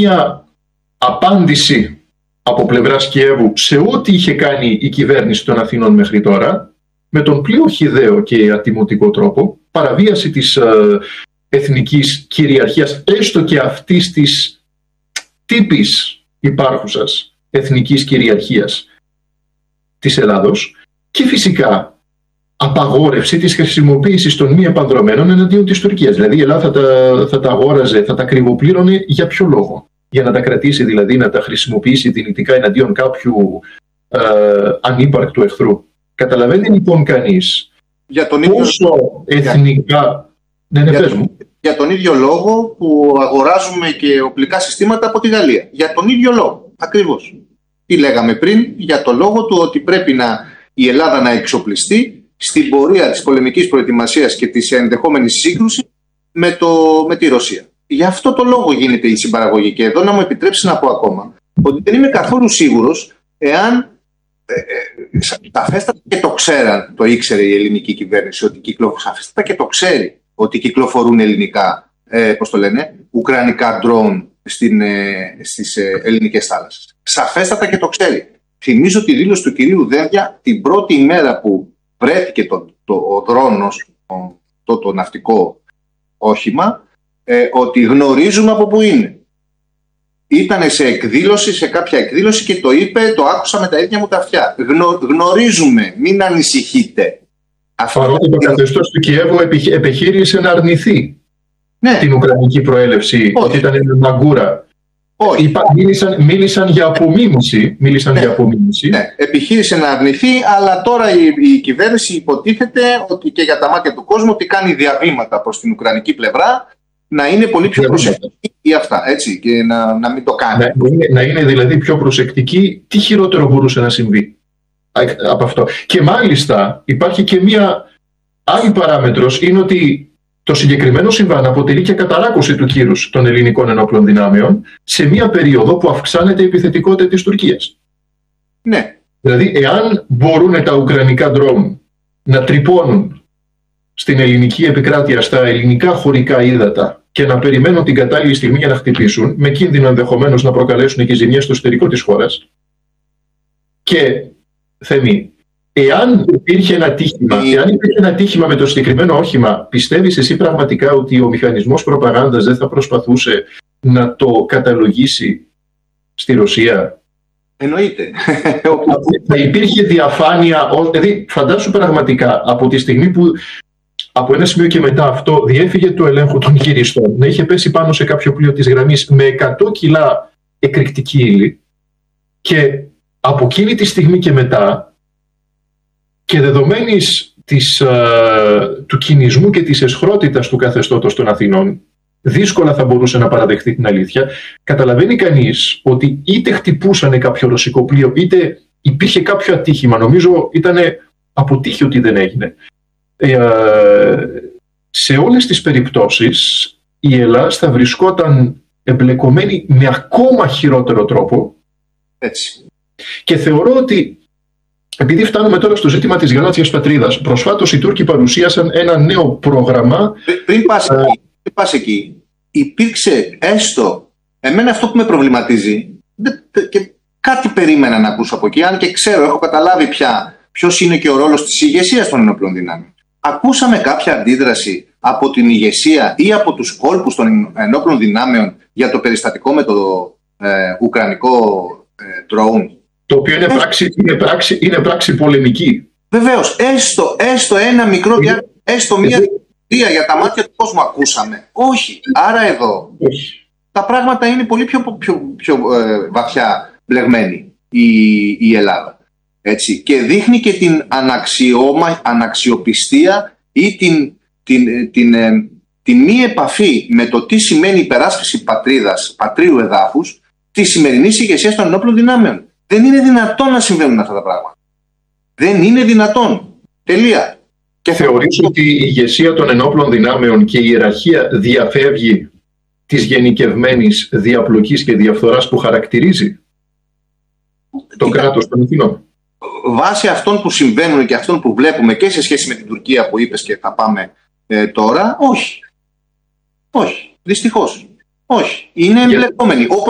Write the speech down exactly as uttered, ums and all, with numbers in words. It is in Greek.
μια απάντηση από πλευράς Κιέβου σε ό,τι είχε κάνει η κυβέρνηση των Αθηνών μέχρι τώρα, με τον πλέον χυδαίο και ατιμωτικό τρόπο, παραβίαση της ε, εθνικής κυριαρχίας, έστω και αυτής της τύπης υπάρχουσας εθνικής κυριαρχίας της Ελλάδος, και φυσικά απαγόρευση της χρησιμοποίησης των μη επανδρωμένων εναντίον της Τουρκίας. Δηλαδή η Ελλάδα θα τα, θα τα αγόραζε, θα τα κρυβοπλήρωνε για ποιο λόγο? Για να τα κρατήσει, δηλαδή να τα χρησιμοποιήσει δυνητικά εναντίον κάποιου ε, ανύπαρκτου εχθρού. Καταλαβαίνει λοιπόν κανείς για τον πόσο ίδιο... εθνικά... Ναι, ναι, για, πες μου. Για τον ίδιο λόγο που αγοράζουμε και οπλικά συστήματα από τη Γαλλία. Για τον ίδιο λόγο, ακριβώς. Τι λέγαμε πριν, για το λόγο του ότι πρέπει να, η Ελλάδα να εξοπλιστεί στην πορεία της πολεμικής προετοιμασίας και της ενδεχόμενης σύγκρουσης με, το, με τη Ρωσία. Γι' αυτό το λόγο γίνεται η συμπαραγωγή. Και εδώ να μου επιτρέψει να πω ακόμα ότι δεν είμαι καθόλου σίγουρος εάν ε, ε, σαφέστατα και το ξέραν, το ήξερε η ελληνική κυβέρνηση, ότι κυκλο, σαφέστατα και το ξέρει ότι κυκλοφορούν ελληνικά, ε, πώς το λένε, ουκρανικά ντρόουν στην, ε, στις ε, ελληνικές θάλασσες. Σαφέστατα και το ξέρει. Θυμίζω τη δήλωση του κυρίου Δένδια την πρώτη ημέρα που βρέθηκε το, το, ο δρόνος, το, το, το ναυτικό όχημα, ε, ότι γνωρίζουμε από πού είναι. Ήτανε σε εκδήλωση, σε κάποια εκδήλωση και το είπε, το άκουσα με τα ίδια μου τα αυτιά. Γνω, γνωρίζουμε, μην ανησυχείτε. Παρότι το καθεστώς του Κιέβου επιχείρησε να αρνηθεί, ναι, την ουκρανική προέλευση, ότι ήταν μαγκούρα. Όχι. Είπα, μίλησαν, μίλησαν για απομίμηση. Μίλησαν ναι. για απομίμηση. Ναι. Επιχείρησε να αρνηθεί, αλλά τώρα η, η κυβέρνηση υποτίθεται ότι και για τα μάτια του κόσμου ότι κάνει διαβήματα προς την ουκρανική πλευρά να είναι πολύ πιο προσεκτική για αυτά, έτσι, και να, να μην το κάνει. Να είναι, να είναι δηλαδή πιο προσεκτική. Τι χειρότερο μπορούσε να συμβεί από αυτό? Και μάλιστα υπάρχει και μία άλλη παράμετρος, είναι ότι το συγκεκριμένο συμβάν αποτελεί και καταράκωση του κύρους των ελληνικών ενόπλων δυνάμεων σε μία περίοδο που αυξάνεται η επιθετικότητα της Τουρκίας. Ναι. Δηλαδή, εάν μπορούν τα ουκρανικά ντρόουν να τρυπώνουν στην ελληνική επικράτεια, στα ελληνικά χωρικά ύδατα και να περιμένουν την κατάλληλη στιγμή για να χτυπήσουν, με κίνδυνο ενδεχομένως να προκαλέσουν και ζημιές στο εσωτερικό της χώρας. Και, Θέμη, εάν υπήρχε ένα τύχημα, εάν υπήρχε ένα τύχημα με το συγκεκριμένο όχημα, πιστεύεις εσύ πραγματικά ότι ο μηχανισμός προπαγάνδας δεν θα προσπαθούσε να το καταλογίσει στη Ρωσία? Εννοείται. Θα υπήρχε διαφάνεια, δηλαδή φαντάσου πραγματικά από τη στιγμή που από ένα σημείο και μετά αυτό διέφυγε του ελέγχου των χειριστών, να είχε πέσει πάνω σε κάποιο πλοίο της γραμμής με εκατό κιλά εκρηκτική ύλη, και από εκείνη τη στιγμή και μετά, και δεδομένης της, α, του κινησμού και της εσχρότητας του καθεστώτος των Αθηνών, δύσκολα θα μπορούσε να παραδεχθεί την αλήθεια. Καταλαβαίνει κανείς ότι είτε χτυπούσανε κάποιο ρωσικό πλοίο, είτε υπήρχε κάποιο ατύχημα. Νομίζω ήταν αποτύχει ότι δεν έγινε. Ε, σε όλες τις περιπτώσεις η Ελλάδα θα βρισκόταν εμπλεκομένη με ακόμα χειρότερο τρόπο. Έτσι. Και θεωρώ ότι, επειδή φτάνουμε τώρα στο ζήτημα της γαλάζιας πατρίδας, προσφάτως οι Τούρκοι παρουσίασαν ένα νέο πρόγραμμα. Πριν πας εκεί, πριν πας εκεί, υπήρξε έστω, εμένα αυτό που με προβληματίζει, και κάτι περίμενα να ακούσω από εκεί, αν και ξέρω, έχω καταλάβει πια ποιος είναι και ο ρόλος της ηγεσίας των ενόπλων δυνάμεων. Ακούσαμε κάποια αντίδραση από την ηγεσία ή από τους κόλπους των ενόπλων δυνάμεων για το περιστατικό με το ε, ουκρανικό ε, drone? Το οποίο είναι πράξη, είναι πράξη, είναι πράξη πολεμική. Βεβαίως, έστω, έστω ένα μικρό διάστημα, έστω μια δια για τα μάτια του κόσμου ακούσαμε. Όχι. Άρα εδώ Όχι. τα πράγματα είναι πολύ πιο, πιο, πιο ε, βαθιά μπλεγμένη η, η Ελλάδα. Έτσι. Και δείχνει και την αναξιώμα, αναξιοπιστία ή την, την, την, την, ε, την μη επαφή με το τι σημαίνει υπεράσπιση πατρίδας, πατρίου εδάφους, τη σημερινή ηγεσία των ενόπλων δυνάμεων. Δεν είναι δυνατόν να συμβαίνουν αυτά τα πράγματα. Δεν είναι δυνατόν. Τελεία. Και θεωρείς ότι η ηγεσία των ενόπλων δυνάμεων και η ιεραρχία διαφεύγει της γενικευμένης διαπλοκής και διαφθοράς που χαρακτηρίζει το κράτος των Αθηνών? Βάσει αυτών που συμβαίνουν και αυτών που βλέπουμε και σε σχέση με την Τουρκία που είπες και θα πάμε ε, τώρα, όχι. Όχι. Δυστυχώς. Όχι. Είναι εμπλεκόμενοι.